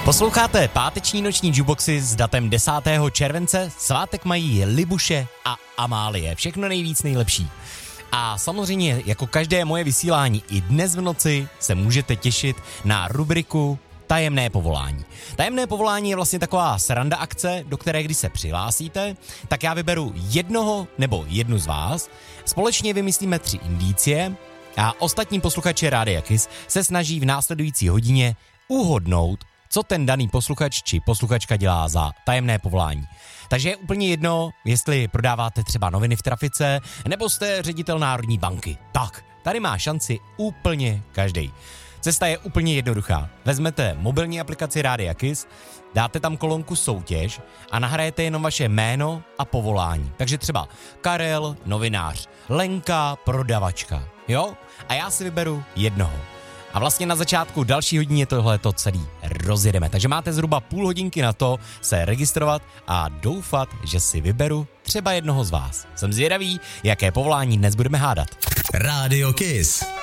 Posloucháte páteční noční jukeboxy s datem 10. července. Svátek mají Libuše a Amálie. Všechno nejvíc nejlepší. A samozřejmě, jako každé moje vysílání, i dnes v noci se můžete těšit na rubriku Tajemné povolání. Tajemné povolání je vlastně taková sranda akce, do které když se přihlásíte, tak já vyberu jednoho nebo jednu z vás, společně vymyslíme 3 indicie a ostatní posluchači Rádia Kiss se snaží v následující hodině uhodnout, co ten daný posluchač či posluchačka dělá za tajemné povolání. Takže je úplně jedno, jestli prodáváte třeba noviny v trafice, nebo jste ředitel Národní banky. Tak, tady má šanci úplně každej. Cesta je úplně jednoduchá. Vezmete mobilní aplikaci Rádia Kiss, dáte tam kolonku soutěž a nahrajete jenom vaše jméno a povolání. Takže třeba Karel, novinář, Lenka, prodavačka, jo? A já si vyberu jednoho. A vlastně na začátku další hodině tohleto celý rozjedeme. Takže máte zhruba půl hodinky na to se registrovat a doufat, že si vyberu třeba jednoho z vás. Jsem zvědavý, jaké povolání dnes budeme hádat. Rádio Kiss.